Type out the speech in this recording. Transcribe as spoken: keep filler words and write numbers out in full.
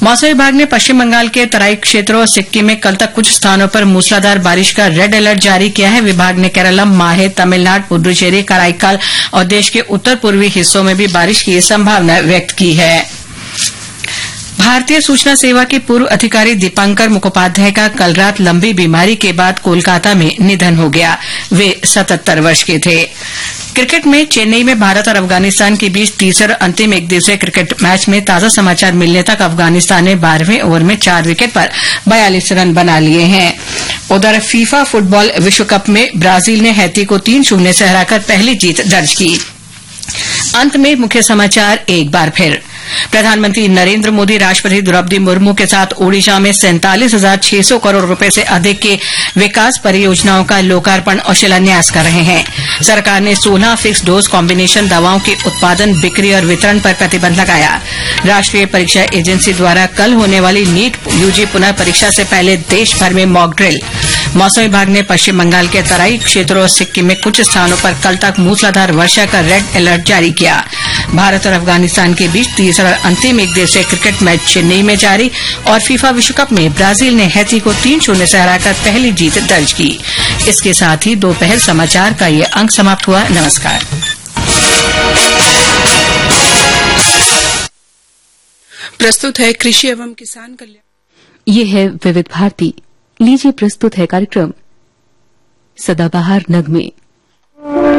मौसम विभाग ने पश्चिम बंगाल के तराई क्षेत्रों और सिक्किम में कल तक कुछ स्थानों पर मूसलाधार बारिश का रेड अलर्ट जारी किया है। विभाग ने केरलम, माहे, तमिलनाडु, पुडुचेरी, कराईकाल और देश के उत्तर पूर्वी हिस्सों में भी बारिश की संभावना व्यक्त की है। भारतीय सूचना सेवा के पूर्व अधिकारी दीपांकर मुखोपाध्याय का कल रात लंबी बीमारी के बाद कोलकाता में निधन हो गया। वे सतहत्तर वर्ष के थे। क्रिकेट में चेन्नई में भारत और अफगानिस्तान के बीच तीसरे अंतिम एक दिवसीय क्रिकेट मैच में ताजा समाचार मिलने तक अफगानिस्तान ने बारहवें ओवर में चार विकेट पर बयालीस रन बना लिए हैं। उधर फीफा फुटबॉल विश्व कप में ब्राजील ने हैती को तीन शून्य से हराकर पहली जीत दर्ज की। अंत में मुख्य समाचार एक बार फिर। प्रधानमंत्री नरेंद्र मोदी राष्ट्रपति द्रौपदी मुर्मू के साथ ओडिशा में सैंतालीस हजार छह सौ करोड़ रुपए से अधिक के विकास परियोजनाओं का लोकार्पण और शिलान्यास कर रहे हैं। सरकार ने सोलह फिक्स डोज कॉम्बिनेशन दवाओं के उत्पादन, बिक्री और वितरण पर प्रतिबंध लगाया। राष्ट्रीय परीक्षा एजेंसी द्वारा कल होने वाली नीट यूजी पुनः परीक्षा से पहले देश भर में मॉक ड्रिल। मौसम विभाग ने पश्चिम बंगाल के तराई क्षेत्रों और सिक्किम में कुछ स्थानों पर कल तक मूसलाधार वर्षा का रेड अलर्ट जारी किया। भारत और अफगानिस्तान के बीच तीसरा और अंतिम एक दिवसीय क्रिकेट मैच चेन्नई में जारी और फीफा विश्व कप में ब्राजील ने हैती को तीन शून्य से हराकर पहली जीत दर्ज की। इसके साथ ही दोपहर समाचार का ये अंक समाप्त हुआ। नमस्कार। प्रस्तुत है कृषि एवं किसान कल्याण। ये है विविध भारती। लीजिए प्रस्तुत है कार्यक्रम सदाबहार नगमे।